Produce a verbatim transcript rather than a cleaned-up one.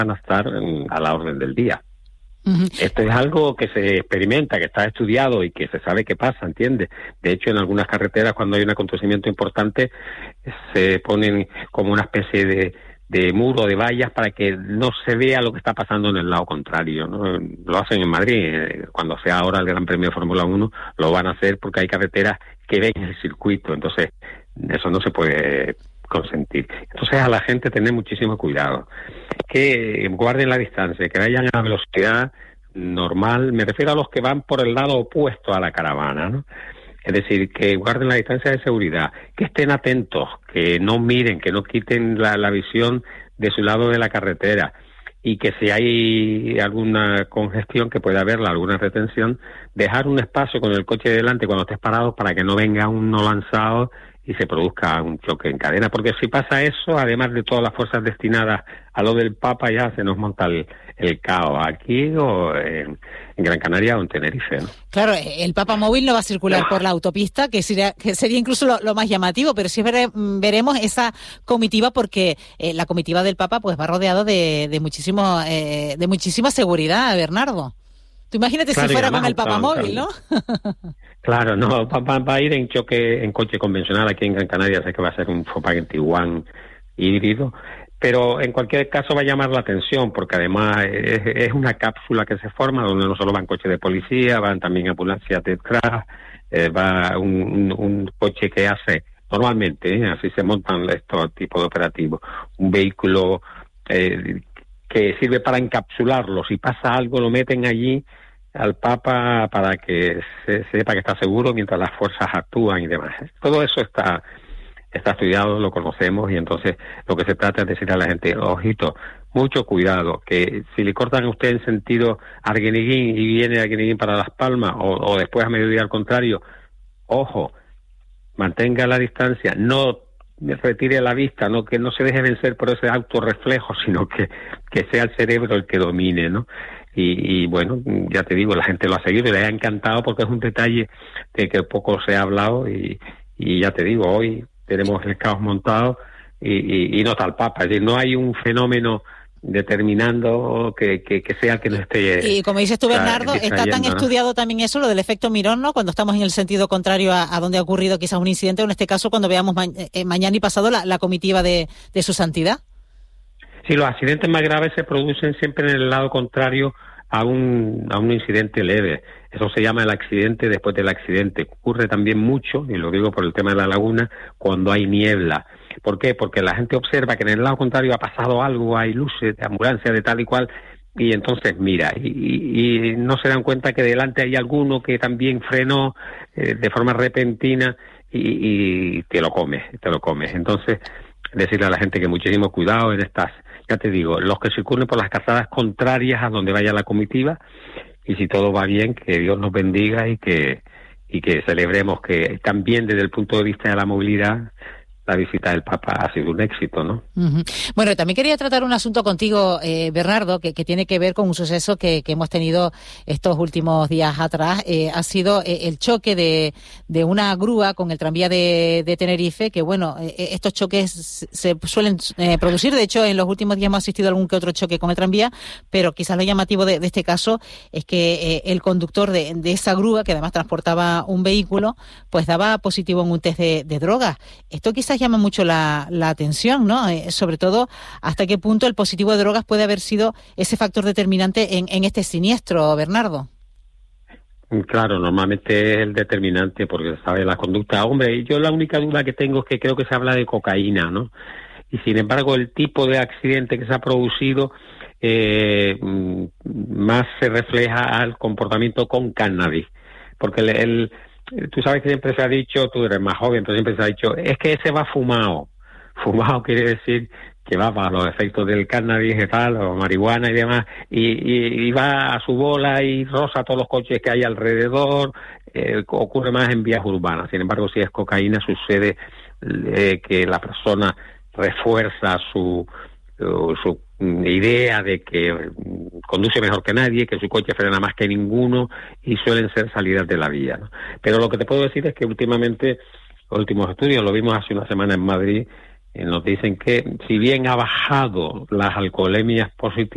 van a estar en, a la orden del día. Uh-huh. Esto es algo que se experimenta, que está estudiado y que se sabe qué pasa, ¿entiendes? De hecho, en algunas carreteras, cuando hay un acontecimiento importante, se ponen como una especie de, de muro, de vallas, para que no se vea lo que está pasando en el lado contrario, ¿no? Lo hacen en Madrid, cuando sea ahora el Gran Premio de Fórmula uno, lo van a hacer porque hay carreteras que ven el circuito, entonces eso no se puede consentir. Entonces a la gente tener muchísimo cuidado, que guarden la distancia, que vayan a la velocidad normal, me refiero a los que van por el lado opuesto a la caravana, ¿no? Es decir, que guarden la distancia de seguridad, que estén atentos, que no miren, que no quiten la, la visión de su lado de la carretera, y que si hay alguna congestión, que pueda haberla, alguna retención, dejar un espacio con el coche delante cuando estés parado para que no venga uno lanzado y se produzca un choque en cadena, porque si pasa eso, además de todas las fuerzas destinadas a lo del Papa, ya se nos monta el, el caos aquí o en, en Gran Canaria o en Tenerife, ¿no? Claro, el Papa móvil no va a circular por la autopista, que sería, que sería incluso lo, lo más llamativo, pero sí vere, veremos esa comitiva, porque eh, la comitiva del Papa pues va rodeado de, de muchísimo eh, de muchísima seguridad, Bernardo. Tú imagínate, claro, si fuera con el Papa claro, móvil, ¿no? Claro, no, va, va a ir en choque, en coche convencional aquí en Gran Canaria, sé que va a ser un Volkswagen Tiguan híbrido, pero en cualquier caso va a llamar la atención, porque además es, es una cápsula que se forma, donde no solo van coches de policía, van también ambulancias detrás, eh, va un, un, un coche que hace, normalmente, ¿eh? así se montan estos tipos de operativos, un vehículo eh, que sirve para encapsularlo, si pasa algo lo meten allí al Papa para que se sepa que está seguro mientras las fuerzas actúan y demás. Todo eso está está estudiado, lo conocemos, y entonces lo que se trata es decir a la gente, ojito, mucho cuidado, que si le cortan a usted en sentido Arguineguín y viene Arguineguín para Las Palmas, o, o después a mediodía al contrario, ojo, mantenga la distancia, no retire la vista, no que no se deje vencer por ese autorreflejo, sino que, que sea el cerebro el que domine, ¿no? Y, y bueno, ya te digo, la gente lo ha seguido y le ha encantado, porque es un detalle de que poco se ha hablado, y, y ya te digo, hoy tenemos el caos montado y, y, y no está el Papa, es decir, no hay un fenómeno determinando que, que, que sea que no esté... Y como dices tú, Bernardo, está tan ¿no? estudiado también eso, lo del efecto Mirón, ¿no? Cuando estamos en el sentido contrario a, a donde ha ocurrido quizás un incidente, o en este caso cuando veamos ma- eh, mañana y pasado la, la comitiva de, de su santidad. Sí, los accidentes más graves se producen siempre en el lado contrario a un, a un incidente leve. Eso se llama el accidente después del accidente. Ocurre también mucho, y lo digo por el tema de la laguna, cuando hay niebla. ¿Por qué? Porque la gente observa que en el lado contrario ha pasado algo, hay luces de ambulancia de tal y cual, y entonces mira, y, y, y no se dan cuenta que delante hay alguno que también frenó eh, de forma repentina y, y te lo comes, te lo comes. Entonces, decirle a la gente que muchísimo cuidado en estas, ya te digo, los que circulen por las calzadas contrarias a donde vaya la comitiva, y si todo va bien, que Dios nos bendiga y que y que celebremos que también desde el punto de vista de la movilidad la visita del Papa ha sido un éxito, ¿no? Uh-huh. Bueno, también quería tratar un asunto contigo, eh, Bernardo, que, que tiene que ver con un suceso que, que hemos tenido estos últimos días atrás. Eh, ha sido eh, el choque de, de una grúa con el tranvía de, de Tenerife, que bueno, eh, estos choques se suelen eh, producir. De hecho, en los últimos días hemos asistido a algún que otro choque con el tranvía, pero quizás lo llamativo de, de este caso es que eh, el conductor de, de esa grúa, que además transportaba un vehículo, pues daba positivo en un test de, de drogas. Esto quizás llama mucho la, la atención, ¿no? Eh, sobre todo, hasta qué punto el positivo de drogas puede haber sido ese factor determinante en, en este siniestro, Bernardo. Claro, normalmente es el determinante porque sabe la conducta. Hombre, y yo la única duda que tengo es que creo que se habla de cocaína, ¿no? Y sin embargo, el tipo de accidente que se ha producido eh, más se refleja al comportamiento con cannabis, porque el, el tú sabes que siempre se ha dicho, tú eres más joven, pero siempre se ha dicho, es que ese va fumado. Fumado quiere decir que va para los efectos del cannabis y tal, o marihuana y demás, y, y, y va a su bola y roza todos los coches que hay alrededor, eh, ocurre más en vías urbanas. Sin embargo, si es cocaína, sucede eh, que la persona refuerza su, su, su idea de que conduce mejor que nadie, que su coche frena más que ninguno, y suelen ser salidas de la vía, ¿no? Pero lo que te puedo decir es que últimamente, los últimos estudios, lo vimos hace una semana en Madrid, eh, nos dicen que si bien ha bajado las alcoholemias positivas,